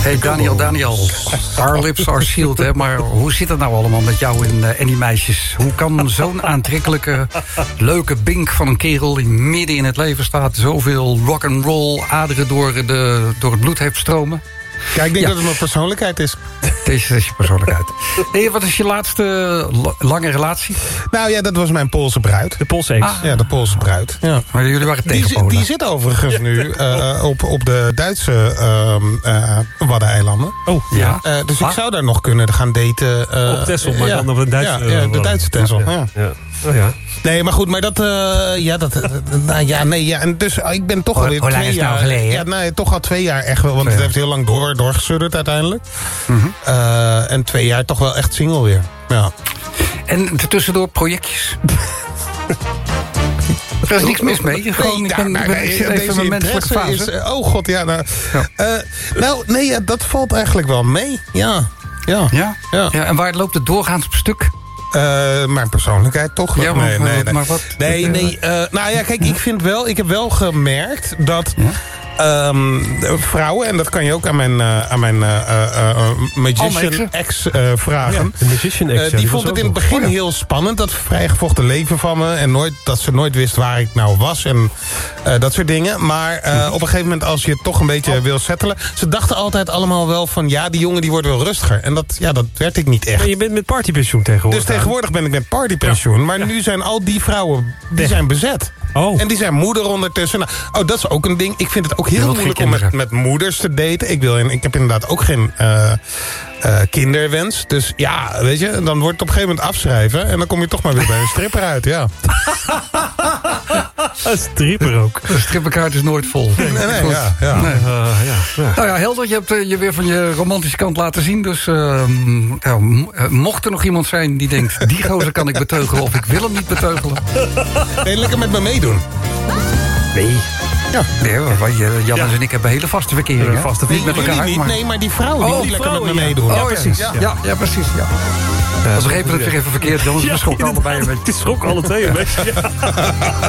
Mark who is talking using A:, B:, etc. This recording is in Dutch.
A: Hey Daniel, our lips are sealed, hè? Maar hoe zit het nou allemaal met jou en die meisjes? Hoe kan zo'n aantrekkelijke, leuke bink van een kerel die midden in het leven staat, zoveel rock'n'roll aderen door het bloed heeft stromen?
B: Ja, ik denk dat het mijn persoonlijkheid is.
A: Deze is je persoonlijkheid. Hey, wat is je laatste lange relatie?
B: Nou ja, dat was mijn Poolse bruid.
C: De Poolse ex.
B: Ja, de Poolse bruid. Ja.
A: Maar jullie waren tegen Polen.
B: Die zit overigens nu op de Duitse Waddeneilanden.
C: Oh,
A: ja.
B: Dus ik zou daar nog kunnen gaan daten.
C: Op Texel, maar dan op een Duitse...
B: Ja, de Duitse Texel. Ja.
C: Oh, ja.
B: Nee, maar goed, maar dat... En dus ik ben toch alweer 2 jaar...
A: geleden?
B: Ja, nee, toch al 2 jaar echt wel. Want het heeft heel lang doorgesudderd uiteindelijk.
A: Mm-hmm.
B: En 2 jaar toch wel echt single weer. Ja.
A: En tussendoor projectjes? Er is niks mis mee. Gewoon, ik zit even in mijn menselijke fase.
B: Oh god, ja. Dat valt eigenlijk wel mee. Ja.
A: En waar loopt het doorgaans op stuk?
B: Mijn persoonlijkheid toch?
A: Ja, maar wat?
B: Nee. Nou ja, kijk, ik heb wel gemerkt dat... vrouwen, en dat kan je ook aan mijn magician ex vragen.
C: De magician ex,
B: die vond het in het begin heel spannend, dat vrijgevochten leven van me. En dat ze nooit wist waar ik nou was. En dat soort dingen. Maar op een gegeven moment, als je het toch een beetje wil settelen... Ze dachten altijd allemaal wel van... Ja, die jongen die wordt wel rustiger. En dat werd ik niet echt.
C: Maar je bent met partypensioen tegenwoordig.
B: Dus tegenwoordig ben ik met partypensioen. Ja. Maar nu zijn al die vrouwen zijn bezet.
C: Oh.
B: En die zijn moeder ondertussen. Nou, dat is ook een ding. Ik vind het ook heel moeilijk om met moeders te daten. Ik heb inderdaad ook geen kinderwens. Dus ja, weet je, dan wordt het op een gegeven moment afschrijven. En dan kom je toch maar weer bij een stripper uit, ja.
C: Een stripper ook.
A: De stripperkaart is nooit vol.
B: Nee, ja.
A: Nee. Nou ja, Helder, je hebt je weer van je romantische kant laten zien. Dus mocht er nog iemand zijn die denkt... die gozer kan ik beteugelen of ik wil hem niet beteugelen.
B: Nee, lekker met me meedoen.
A: Nee.
B: Ja.
A: Nee, Jan en ik hebben hele vaste verkeringen.
B: Niet met elkaar. Nee, maar die vrouwen die moeten lekker met me meedoen.
A: Ja, precies. Ja, precies. Ja. Als begrepen het weer even verkeerd, Jan. We schrokken allebei een beetje.
C: Het schrok alle twee een beetje.